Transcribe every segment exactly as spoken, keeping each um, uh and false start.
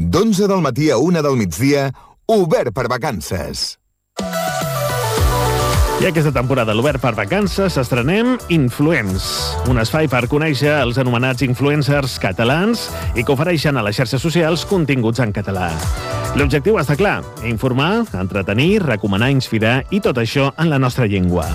d'onze del matí a una del migdia, Obert per vacances. I aquesta temporada a l'Obert per vacances estrenem Influents, un espai per conèixer els anomenats influencers catalans i que ofereixen a les xarxes socials continguts en català. L'objectiu està clar, informar, entretenir, recomanar, inspirar i tot això en la nostra llengua.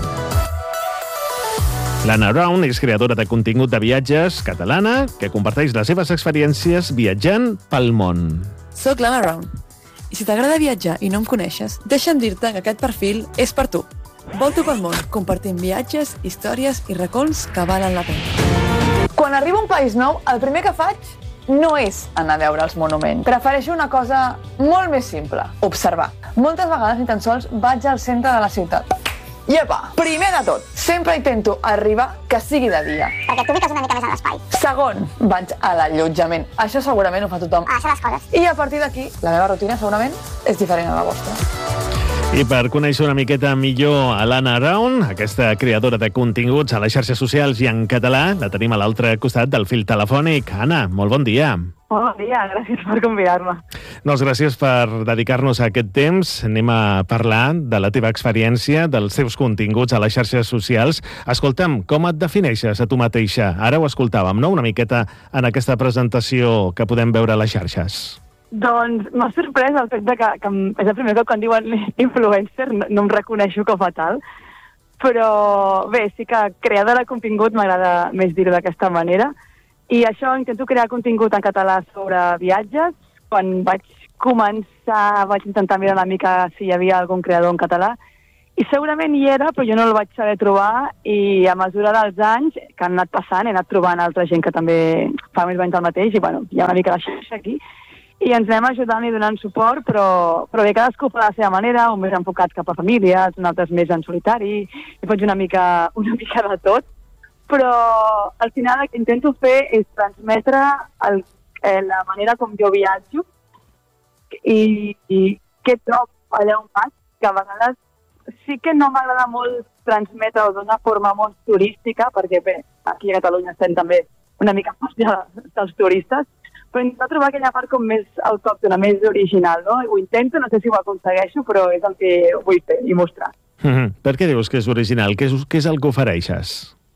L'Anna Brown és creadora de contingut de viatges catalana que comparteix les seves experiències viatjant pel món. Soc l'Anna Brown. I si t'agrada viatjar i no em coneixes, deixa'm dir-te que aquest perfil és per tu. Volto pel món, compartint viatges, històries i racons que valen la pena. Quan arribo a un país nou, el primer que faig no és anar a veure els monuments. Prefereixo una cosa molt més simple, observar. Moltes vegades ni tan sols vaig al centre de la ciutat. I apa, primer de tot, sempre intento arribar que sigui de dia. Perquè t'ubiques una mica més a l'espai. Segon, vaig a l'allotjament. Això segurament ho fa tothom. A deixar les coses. I a partir d'aquí, la meva rutina segurament és diferent a la vostra. I per conèixer una miqueta millor a l'Anna Brown, aquesta creadora de continguts a les xarxes socials i en català, la tenim a l'altre costat del fil telefònic. Anna, molt bon dia. Bon dia, gràcies per convidar-me. Doncs gràcies per dedicar-nos a aquest temps. Anem a parlar de la teva experiència, dels teus continguts a les xarxes socials. Escolta'm, com et defineixes a tu mateixa? Ara ho escoltàvem, no?, una miqueta en aquesta presentació que podem veure a les xarxes. Doncs m'ha sorprès el fet de que, que és el primer cop quan diuen influencer, no, no em reconeixo com a tal, però bé, sí que creadora de contingut m'agrada més dir-ho d'aquesta manera, i això intento crear contingut en català sobre viatges. Quan vaig començar vaig intentar mirar una mica si hi havia algun creador en català, i segurament hi era, però jo no el vaig saber trobar, i a mesura dels anys que han anat passant he anat trobant altra gent que també fa més o menys el mateix, i bueno, hi ha una mica de xarxa aquí, i ens anem ajudant i donant suport, però, però bé, cadascú fa la seva manera, un més enfocat cap a famílies, un altre més en solitari, i faig una mica, una mica de tot, però al final el que intento fer és transmetre el, eh, la manera com jo viatjo i, i què trobo allà on vaig, que a vegades sí que no m'agrada molt transmetre-ho d'una forma molt turística, perquè bé, aquí a Catalunya estem també una mica fàcil dels turistes, però intentar trobar aquella part com més autòctona, més original, no? Ho intento, no sé si ho aconsegueixo, però és el que vull fer i mostrar. Mm-hmm. Per què dius que és original? Què és, què és el que ofereixes?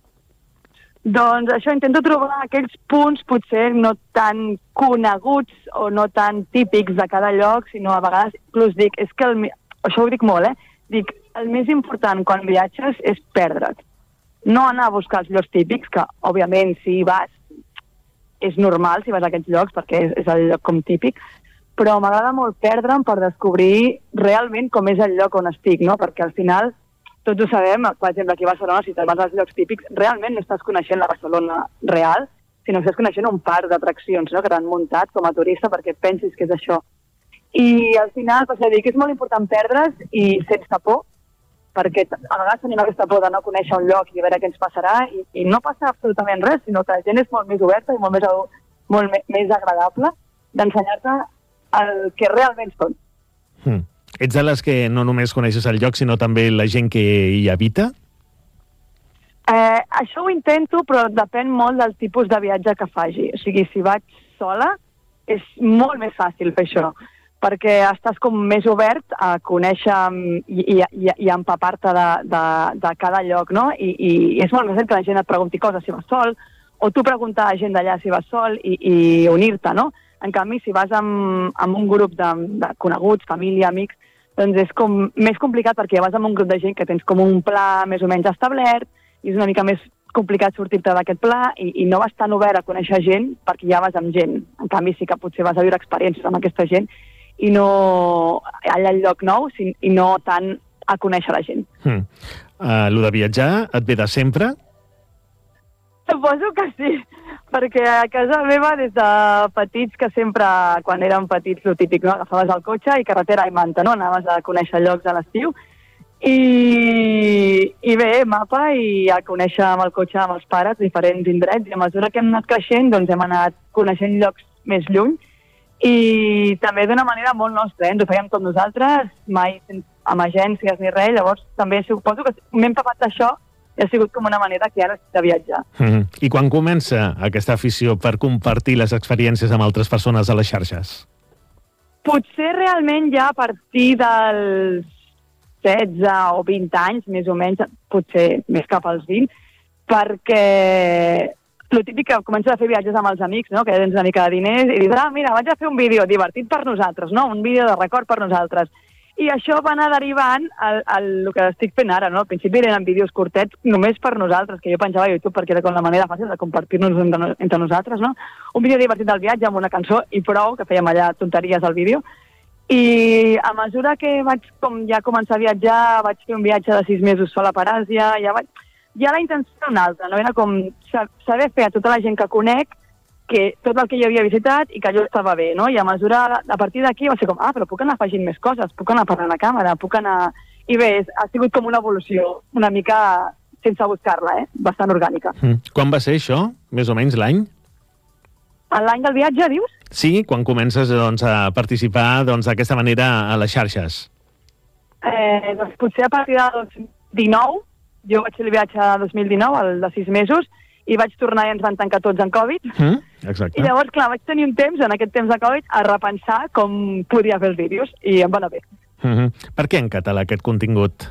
Doncs això, intento trobar aquells punts potser no tan coneguts o no tan típics de cada lloc, sinó a vegades inclús dic, és que el, això ho dic molt, eh? Dic, el més important quan viatges és perdre't. No anar a buscar els llocs típics, que òbviament si vas és normal si vas a aquests llocs perquè és, és el lloc com típic, però m'agrada molt perdre'm per descobrir realment com és el lloc on estic, no? Perquè al final, tots ho sabem, per exemple, aquí a Barcelona, si te'n vas als llocs típics, realment no estàs coneixent la Barcelona real, sinó que estàs coneixent un parc d'atraccions, no?, que t'han muntat com a turista perquè pensis que és això. I al final, per això dic, és molt important perdre's i sense por, perquè a vegades tenim aquesta por de no conèixer un lloc i a veure què ens passarà, i, i no passa absolutament res, sinó que la gent és molt més oberta i molt més, molt me, més agradable d'ensenyar-te el que realment són. Mm. Ets de les que no només coneixes el lloc, sinó també la gent que hi habita? Eh, això ho intento, però depèn molt del tipus de viatge que faci. O sigui, si vaig sola, és molt més fàcil fer això, perquè estàs com més obert a conèixer i, i, i, i empapar-te de, de, de cada lloc, no? I, i és molt més que la gent et pregunti coses si vas sol, o tu preguntar a gent d'allà si vas sol i, i unir-te, no? En canvi, si vas amb, amb un grup de, de coneguts, família, amics, doncs és com més complicat perquè vas amb un grup de gent que tens com un pla més o menys establert i és una mica més complicat sortir-te d'aquest pla i, i no vas tan obert a conèixer gent perquè ja vas amb gent. En canvi, sí que potser vas a viure experiències amb aquesta gent i no allà al lloc nou i no tant a conèixer la gent. Mm. Uh, lo de viatjar et ve de sempre? Suposo que sí, perquè a casa meva des de petits, que sempre, quan érem petits, el típic, no? Agafaves el cotxe i carretera i manta, no? Anaves a conèixer llocs a l'estiu i, i bé, mapa i a conèixer amb el cotxe amb els pares diferents indrets, i a mesura que hem anat creixent doncs hem anat coneixent llocs més lluny i també d'una manera molt nostra, eh? Ens ho fèiem tot nosaltres, mai amb agències ni res, llavors també suposo que m'he empapat d'això i ha sigut com una manera que ara estic de viatjar. Mm-hmm. I quan comença aquesta afició per compartir les experiències amb altres persones a les xarxes? Potser realment ja a partir dels setze o vint anys, més o menys, potser més cap als vint, perquè el típic que comences a fer viatges amb els amics, no? Que ja tens una mica de diners, i dius, ah, mira, vaig a fer un vídeo divertit per nosaltres, no? Un vídeo de record per nosaltres. I això va anar derivant al, al, al que estic fent ara, no? Al principi eren vídeos curtets només per nosaltres, que jo penjava a YouTube perquè era com la manera fàcil de compartir-nos entre, entre nosaltres, no? Un vídeo divertit del viatge amb una cançó i prou, que fèiem allà tonteries al vídeo. I a mesura que vaig com ja començar a viatjar, vaig fer un viatge de sis mesos sola per Àsia, ja, vaig... ja la intenció era una altra, no? Era com saber fer a tota la gent que conec que tot el que jo havia visitat i que jo estava bé, no? I a mesura, a partir d'aquí va ser com, ah, però puc anar afegint més coses, puc anar parlant a càmera, puc anar... I bé, ha sigut com una evolució, una mica sense buscar-la, eh? Bastant orgànica. Mm. Quan va ser això? Més o menys l'any? L'any del viatge, dius? Sí, quan comences doncs, a participar doncs, d'aquesta manera a les xarxes. Eh, doncs potser a partir de dos mil dinou, jo vaig fer el viatge de dos mil dinou, el de sis mesos, i vaig tornar i ens van tancar tots en Covid. Mm, exacte. I llavors, clar, vaig tenir un temps, en aquest temps de Covid, a repensar com podia fer els vídeos, i em va anar bé. Mm-hmm. Per què en català aquest contingut?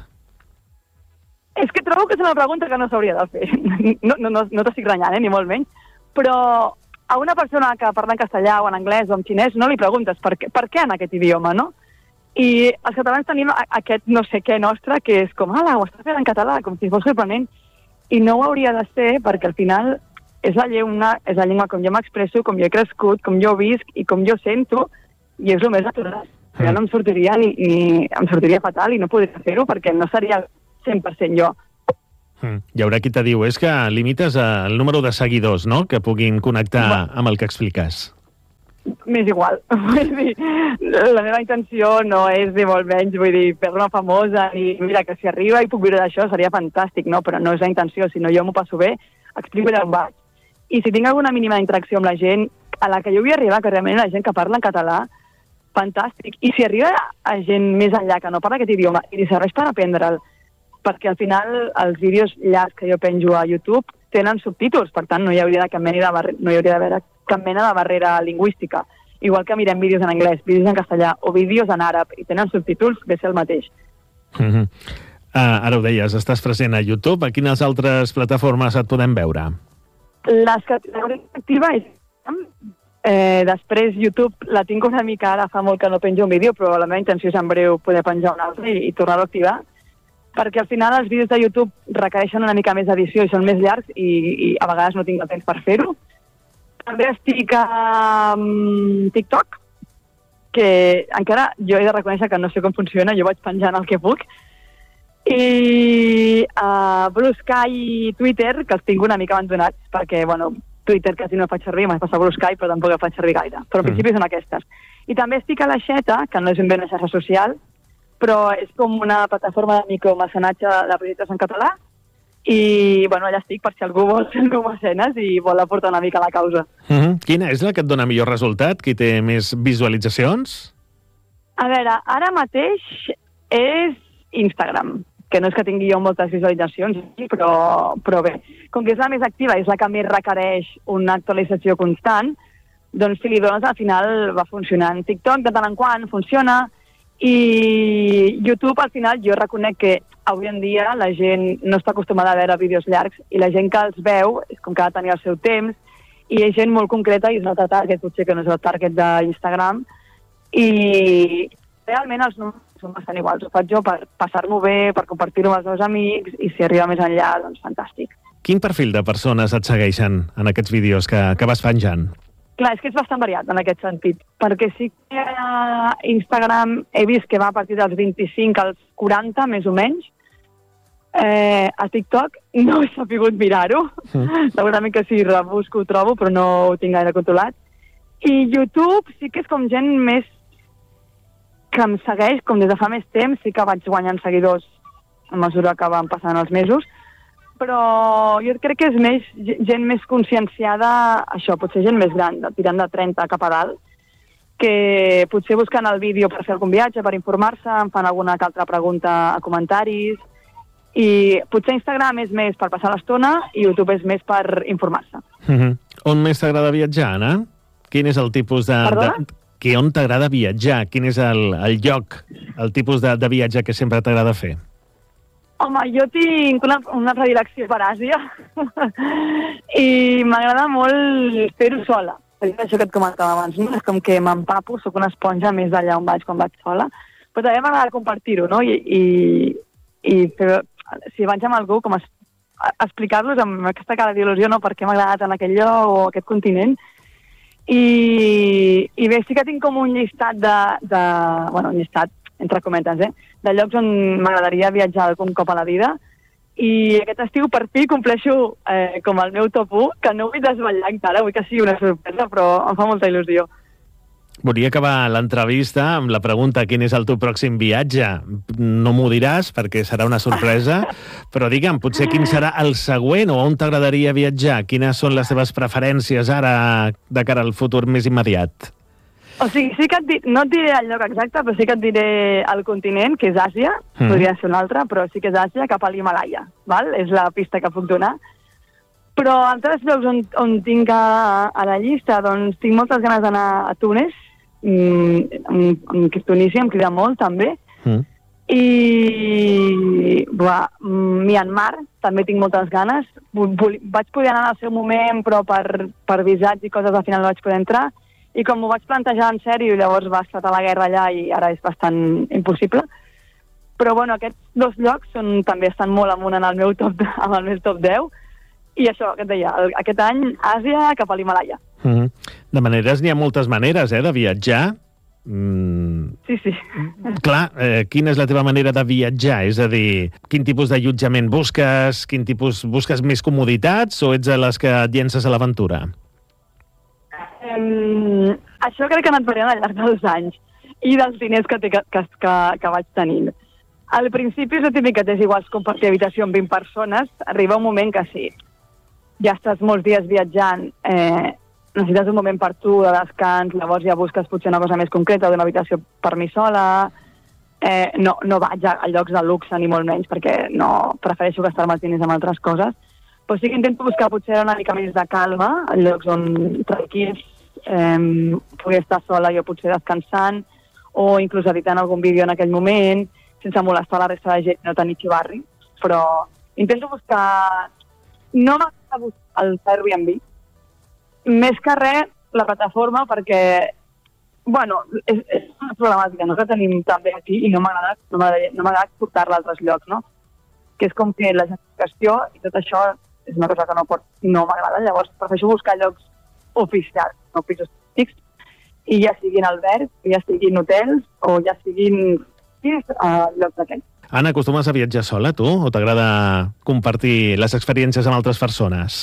És que trobo que és una pregunta que no s'hauria de fer. No, no, no, no t'estic renyant, eh, ni molt menys, però a una persona que parla en castellà o en anglès o en xinès no li preguntes per què, per què en aquest idioma, no? I els catalans tenim aquest no sé què nostre que és com, ala, ho estàs fent en català, com si fos sorprenent. I no ho hauria de ser perquè al final és la llengua, és la llengua com jo m'expresso, com jo he crescut, com jo visc i com jo sento, i és el més natural. Mm. Ja no em sortiria ni, ni em sortiria fatal i no podria fer-ho perquè no seria cent per cent jo. Mm. Hi haurà qui te diu, és que limites el número de seguidors, no?, que puguin connectar Va. amb el que expliques. M'és igual. Vull dir, la meva intenció no és ni molt menys, vull dir, fer-me famosa, i mira, que si arriba i puc viure d'això seria fantàstic, no? Però no és la intenció, sinó jo m'ho passo bé, explico allà on vaig. I si tinc alguna mínima interacció amb la gent, a la que jo vull arribar, que realment la gent que parla en català, fantàstic. I si arriba a gent més enllà que no parla aquest idioma i li serveix per aprendre'l, perquè al final els vídeos llargs que jo penjo a YouTube tenen subtítols, per tant no hi hauria de cap mena de, barre... no hi hauria d'haver cap mena de barrera lingüística. Igual que mirem vídeos en anglès, vídeos en castellà o vídeos en àrab i tenen subtítols, ve ser el mateix. Mm-hmm. uh, ara ho deies, estàs present a YouTube. A quines altres plataformes et podem veure? Les que tinc activa és... Eh, després YouTube la tinc una mica, ara fa molt que no penjo un vídeo, però la meva intenció és en breu poder penjar un altre i, i tornar-ho a activar, perquè al final els vídeos de YouTube requereixen una mica més edició i són més llargs i, i a vegades no tinc el temps per fer-ho. També estic a um, TikTok, que encara jo he de reconèixer que no sé com funciona, jo vaig penjant el que puc. I a uh, Blue Sky i Twitter, que els tinc una mica abandonats, perquè, bueno, Twitter quasi no faig servir, m'has passat Blue Sky, però tampoc el faig servir gaire. Però al principi mm. són aquestes. I també estic a la Xeta, que no és ben bé una xarxa social, però és com una plataforma de micromecenatge de projectes en català i, bueno, allà estic per si algú vol ser algú mecenes i vol aportar una mica a la causa. Mm-hmm. Quina és la que et dona millor resultat? Qui té més visualitzacions? A veure, ara mateix és Instagram, que no és que tingui jo moltes visualitzacions, però, però bé, com que és la més activa, és la que més requereix una actualització constant, doncs si li dones al final va funcionant. TikTok de tant en quant funciona, i YouTube al final jo reconec que avui en dia la gent no està acostumada a veure vídeos llargs i la gent que els veu és com que ha de tenir el seu temps i hi ha gent molt concreta i és un altre target, potser que no és el target d'Instagram, i realment els números són bastant iguals. Ho faig jo per passar-m'ho bé, per compartir-ho amb els meus amics i si arriba més enllà, doncs fantàstic. Quin perfil de persones et segueixen en aquests vídeos que, que vas penjant? Clar, és que és bastant variat en aquest sentit, perquè sí que a Instagram he vist que va a partir dels vint-i-cinc als quaranta, més o menys. Eh, a TikTok no he sabut mirar-ho. Mm. Segurament que si rebusco ho trobo, però no ho tinc gaire controlat. I YouTube sí que és com gent més que em segueix, com des de fa més temps, sí que vaig guanyant seguidors a mesura que van passant els mesos, però jo crec que és més gent més conscienciada, això, potser gent més gran, tirant de trenta cap a dalt, que potser busquen el vídeo per fer algun viatge, per informar-se, em fan alguna altra pregunta a comentaris, i potser Instagram és més per passar l'estona i YouTube és més per informar-se. Mm-hmm. On més t'agrada viatjar, Anna? Quin és el tipus de... Perdona? de... que on t'agrada viatjar? Quin és el, el lloc, el tipus de, de viatge que sempre t'agrada fer? Home, jo tinc una, una predilecció per Àsia i m'agrada molt fer-ho sola. És això que et comentava abans, no? És com que m'empapo, sóc una esponja més d'allà on vaig quan vaig sola, però també m'agrada compartir-ho, no? I, i, i fer, si vaig amb algú, com es, explicar-los amb aquesta cara d'il·lusió, no? Per què m'ha agradat en aquell lloc o aquest continent. I, i bé, sí que tinc com un llistat de, de bueno, un llistat, entre cometes, eh? De llocs on m'agradaria viatjar algun cop a la vida. I aquest estiu, per fi, compleixo eh, com el meu top u, que no vull desvetllar encara, vull que sigui una sorpresa, però em fa molta il·lusió. Volia acabar l'entrevista amb la pregunta quin és el teu pròxim viatge. No m'ho diràs perquè serà una sorpresa, però digue'm, potser quin serà el següent o on t'agradaria viatjar? Quines són les teves preferències ara de cara al futur més immediat? O sigui, sí que et di... no et diré el lloc exacte, però sí que et diré el continent, que és Àsia, mm. podria ser un altre, però sí que és Àsia, cap a l'Himalaya, val? És la pista que puc donar. Però altres llocs on, on tinc a, a la llista, doncs tinc moltes ganes d'anar a Túnez, mm, en Tunísia em crida molt, també, mm. i buah, Myanmar, també tinc moltes ganes. Vaig poder anar al seu moment, però per, per visats i coses al final no vaig poder entrar, i com m'ho vaig plantejar en sèrio, llavors va esclatar la guerra allà i ara és bastant impossible. Però bueno, aquests dos llocs són, també estan molt amunt en el meu top, en el meu top deu, i això, que et deia, aquest any Àsia cap a l'Himalaya. Mm-hmm. De maneres, n'hi ha moltes maneres, eh, de viatjar. Mm. Sí, sí. Clar, eh, quina és la teva manera de viatjar? És a dir, quin tipus d'allotjament busques? Quin tipus busques més comoditats o ets a les que et llences a l'aventura? Um, això crec que ha anat variant al llarg dels anys i dels diners que, té, que, que, que, que vaig tenint. Al principi és el típic que t'és igual compartir habitació amb vint persones, arriba un moment que sí, ja estàs molts dies viatjant, eh, necessites un moment per tu de descans, llavors ja busques potser una cosa més concreta, d'una habitació per mi sola, eh, no, no vaig a, a llocs de luxe ni molt menys perquè no prefereixo gastar-me els diners amb altres coses, però sí que intento buscar potser una mica més de calma, en llocs on tranquils, eh, pugui estar sola jo potser descansant o inclús editant algun vídeo en aquell moment sense molestar la resta de gent, no tenir xivarri, però intento buscar, no m'agrada buscar el Airbnb, més que res la plataforma perquè, bueno, és, és una problemàtica, no?, que tenim també aquí i no m'agrada no m'agrada no m'agrada portar-la a altres llocs, no? Que és com que la gestió i tot això és una cosa que no, pot, no m'agrada, llavors prefereixo buscar llocs oficials, no pisos fixos, i ja siguin albergs, ja siguin hotels, o ja siguin sí, uh, llocs d'aquells. Anna, acostumes a viatjar sola, tu? O t'agrada compartir les experiències amb altres persones?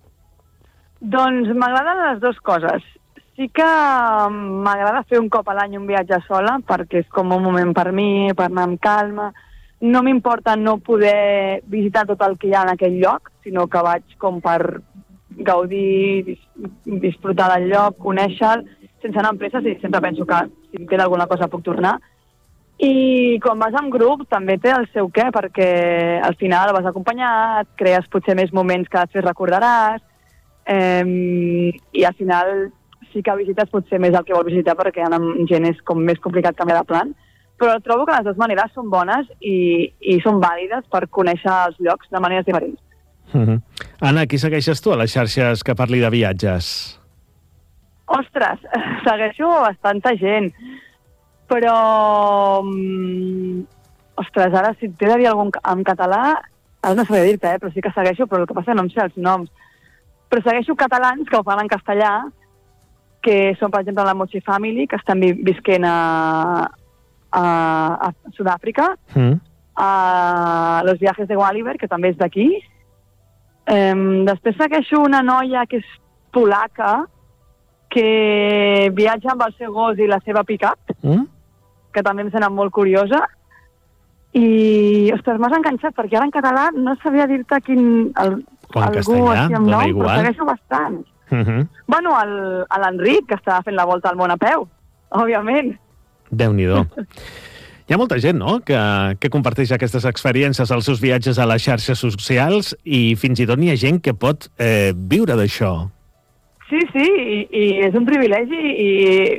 Doncs m'agraden les dues coses. Sí que m'agrada fer un cop a l'any un viatge sola, perquè és com un moment per mi, per anar amb calma. No m'importa no poder visitar tot el que hi ha en aquell lloc, sinó que vaig com per gaudir, dis- disfrutar del lloc, conèixer-lo, sense anar amb pressa, si sempre penso que si em queda alguna cosa puc tornar. I quan vas en grup també té el seu què, perquè al final vas acompanyat, crees potser més moments que després recordaràs, eh, i al final sí que visites potser més el que vols visitar perquè anar amb gent és com més complicat canviar de plan, però trobo que les dues maneres són bones i, i són vàlides per conèixer els llocs de maneres diferents. Mm-hmm. Anna, qui segueixes tu a les xarxes que parli de viatges? Ostres, segueixo bastanta gent, però... Um, ostres, ara si t'he de dir algun en català, ara no sabria dir-te, eh, però sí que segueixo, però el que passa no em sé els noms. Però segueixo catalans que ho fan en castellà, que són, per exemple, la Mochi Family, que estan vi- visquent a, a, a Sud-àfrica, Mm. a Los Viajes de Waliber, que també és d'aquí. Um, després segueixo una noia que és polaca, que viatja amb el seu gos i la seva pick-up, Mm? que també em sembla molt curiosa. I, ostres, m'has enganxat, perquè ara en català no sabia dir-te quin... El, O en algú castellà, així amb dona nom, igual. però segueixo bastant. Mm-hmm. Bueno, el- a l'Enric, que estava fent la volta al món a peu, òbviament. Déu-n'hi-do. Hi ha molta gent, no?, que, que comparteix aquestes experiències als seus viatges a les xarxes socials i fins i tot n'hi ha gent que pot eh, viure d'això. Sí, sí, i, i és un privilegi i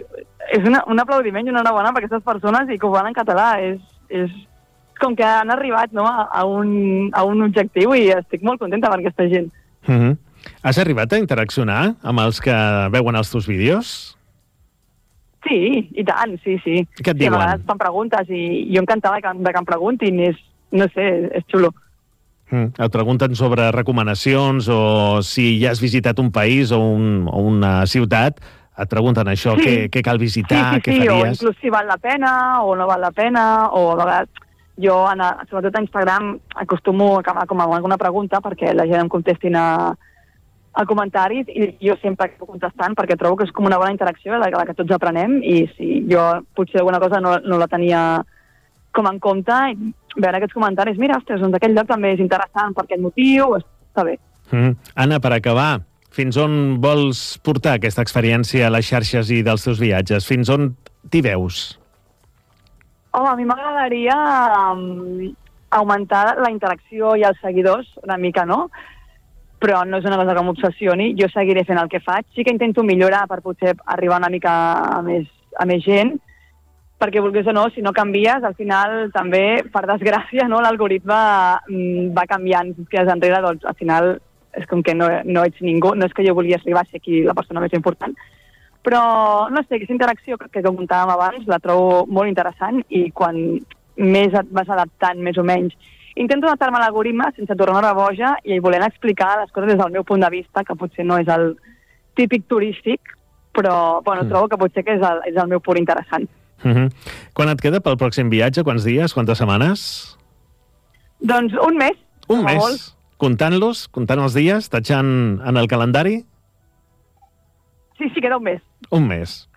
és una, un aplaudiment i una enhorabona per aquestes persones i que ho fan en català. És, és com que han arribat, no, a, a, un, a un objectiu i estic molt contenta per aquesta gent. Mm-hmm. Has arribat a interaccionar amb els que veuen els teus vídeos? Sí, i tant, sí, sí. Què et sí, diuen? A vegades fan preguntes i jo encantada de que, de que em preguntin. És, no sé, és xulo. Mm. Et pregunten sobre recomanacions o si ja has visitat un país o, un, o una ciutat. Et pregunten això, sí. què, què cal visitar, sí, sí, què sí, faries? O inclús si val la pena o no val la pena, o a vegades jo, a, sobretot a Instagram, acostumo a acabar com amb alguna pregunta perquè la gent em contestin a, a comentaris i jo sempre acabo contestant perquè trobo que és com una bona interacció de la que tots aprenem i si jo potser alguna cosa no, no la tenia com en compte i veure aquests comentaris, mira, ostres, doncs aquell lloc també és interessant per aquest motiu, està bé. Mm. Anna, per acabar, fins on vols portar aquesta experiència a les xarxes i dels teus viatges? Fins on t'hi veus? Home, a mi m'agradaria um, augmentar la interacció i els seguidors, una mica, no? Però no és una cosa que m'obsessioni. Jo seguiré fent el que faig. Sí que intento millorar per potser arribar una mica a més, a més gent, perquè vulguis o no, si no canvies, al final també, per desgràcia, no, l'algoritme mm, va canviant. Si et quedes enrere, doncs al final és com que no, no ets ningú. No és que jo volia arribar a ser aquí la persona més important. Però, no sé, aquesta interacció que, que comentàvem abans la trobo molt interessant i quan més et vas adaptant, més o menys, intento adaptar-me a l'algoritme sense tornar a boja i volent explicar les coses des del meu punt de vista, que potser no és el típic turístic, però bueno, mm. trobo que potser que és el, és el meu pur interessant. Mm-hmm. Quan et queda pel pròxim viatge? Quants dies? Quantes setmanes? Doncs un mes. Un mes? Molt. Comptant-los? Comptant els dies? Tatxant en el calendari? Sí, sí, queda un mes. Un mes.